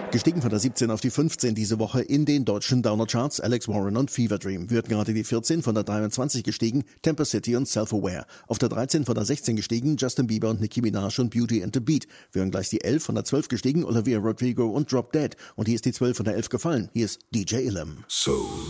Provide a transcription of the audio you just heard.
Gestiegen von der 17 auf die 15 diese Woche in den deutschen Downer-Charts. Alex Warren und Fever Dream. Wir hatten gerade die 14 von der 23 gestiegen, Temper City und Self-Aware. Auf der 13 von der 16 gestiegen, Justin Bieber und Nicki Minaj und Beauty and the Beat. Wir hören gleich die 11 von der 12 gestiegen, Olivia Rodrigo und Drop Dead. Und hier ist die 12 von der 11 gefallen. Hier ist DJ Illum.